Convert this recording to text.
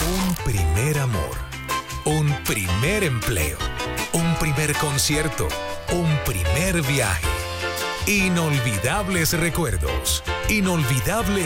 Un primer amor, un primer empleo, un primer concierto, un primer viaje. Inolvidables recuerdos, inolvidable